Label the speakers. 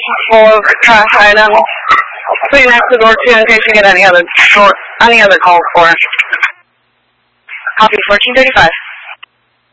Speaker 1: for trash items. Put it next to the door too in case you get any other calls for. Copy 1435.